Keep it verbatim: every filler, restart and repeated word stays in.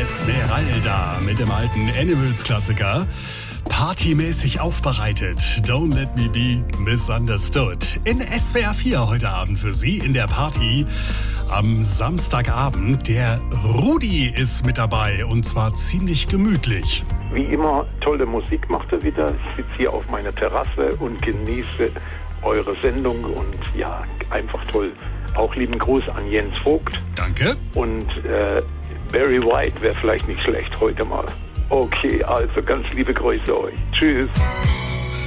Esmeralda mit dem alten Animals-Klassiker. Partymäßig aufbereitet. Don't let me be misunderstood. In S W R vier heute Abend für Sie in der Party am Samstagabend. Der Rudi ist mit dabei und zwar ziemlich gemütlich. Wie immer, tolle Musik macht er wieder. Ich sitze hier auf meiner Terrasse und genieße eure Sendung und ja, einfach toll. Auch lieben Gruß an Jens Vogt. Danke. Und äh, Barry White wäre vielleicht nicht schlecht heute mal. Okay, also ganz liebe Grüße euch. Tschüss.